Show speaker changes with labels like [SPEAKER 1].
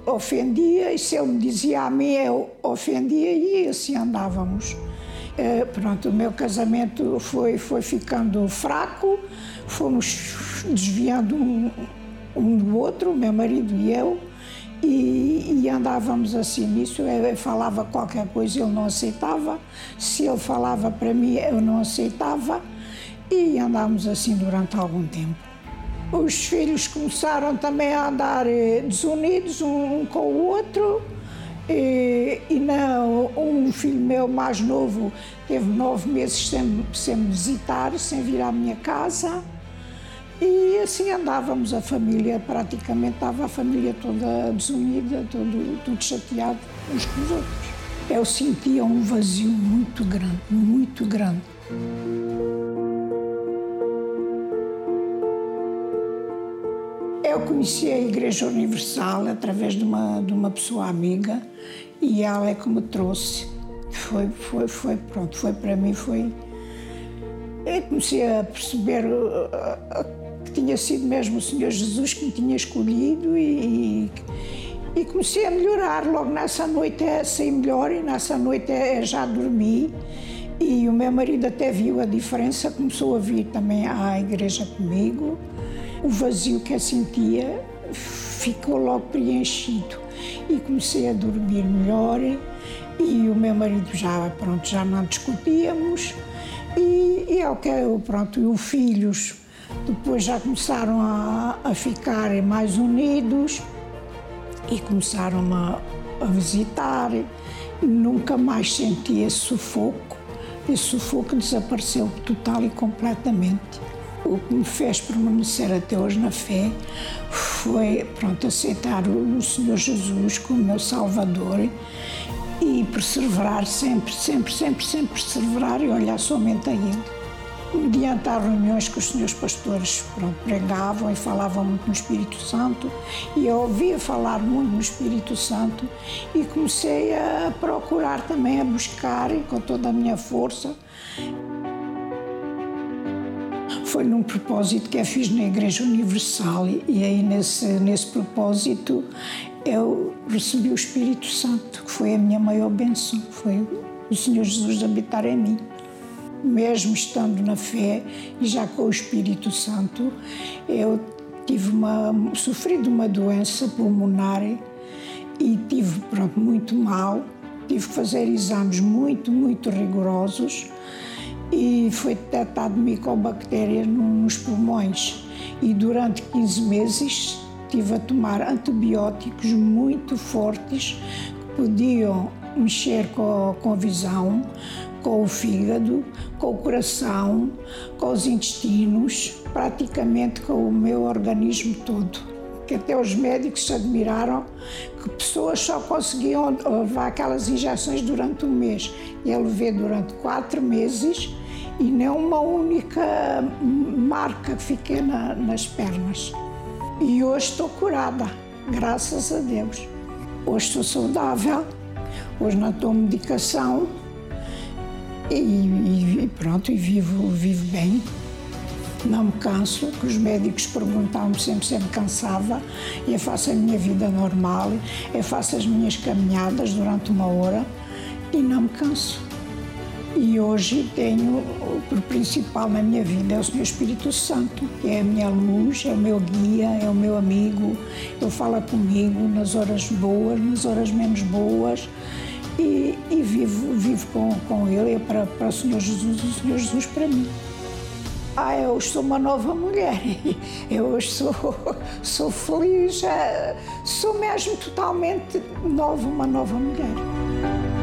[SPEAKER 1] ofendia, e se ele me dizia a mim, eu ofendia, e assim andávamos. Pronto, o meu casamento foi ficando fraco, fomos desviando um do outro, o meu marido e eu, e andávamos assim nisso. Eu falava qualquer coisa, ele não aceitava, se ele falava para mim, eu não aceitava, e andávamos assim durante algum tempo. Os filhos começaram também a andar desunidos um com o outro, e não, um filho meu mais novo teve 9 meses sem me visitar, sem vir à minha casa, e assim andávamos, a família, praticamente estava a família toda desunida, tudo chateado uns com os outros. Eu sentia um vazio muito grande, muito grande. Eu conheci a Igreja Universal através de uma pessoa amiga, e ela é que me trouxe. Foi para mim, Eu comecei a perceber que tinha sido mesmo o Senhor Jesus que me tinha escolhido, e comecei a melhorar. Logo nessa noite saí melhor, e nessa noite já dormi, e o meu marido até viu a diferença, começou a vir também à igreja comigo. O vazio que eu sentia ficou logo preenchido, e comecei a dormir melhor, e o meu marido já não discutíamos, e os filhos depois já começaram a ficar mais unidos, e começaram a visitar. Nunca mais senti esse sufoco desapareceu total e completamente. O que me fez permanecer até hoje na fé foi aceitar o Senhor Jesus como meu Salvador, e perseverar sempre perseverar, e olhar somente a Ele. Mediante as reuniões que os senhores pastores pregavam e falavam muito no Espírito Santo, e eu ouvia falar muito no Espírito Santo, e comecei a procurar também, a buscar com toda a minha força. Foi num propósito que eu fiz na Igreja Universal, e aí nesse propósito eu recebi o Espírito Santo, que foi a minha maior bênção, foi o Senhor Jesus habitar em mim. Mesmo estando na fé e já com o Espírito Santo, eu sofri de uma doença pulmonar, e tive muito mal, tive que fazer exames muito rigorosos, e foi detectado micobactérias nos pulmões, e durante 15 meses tive a tomar antibióticos muito fortes que podiam mexer com a visão, com o fígado, com o coração, com os intestinos, praticamente com o meu organismo todo. Que até os médicos se admiraram que pessoas só conseguiam levar aquelas injeções durante um mês. E eu levei durante 4 meses, e nem uma única marca que fiquei nas pernas. E hoje estou curada, graças a Deus. Hoje estou saudável, hoje não tomo medicação, e vivo bem. Não me canso, que os médicos perguntavam-me sempre se me cansava, e eu faço a minha vida normal, eu faço as minhas caminhadas durante 1 hora, e não me canso. E hoje tenho, por principal na minha vida, é o Senhor Espírito Santo, que é a minha luz, é o meu guia, é o meu amigo. Ele fala comigo nas horas boas, nas horas menos boas, e vivo com Ele, para o Senhor Jesus para mim. Eu hoje sou uma nova mulher, eu hoje sou feliz, sou mesmo totalmente nova, uma nova mulher.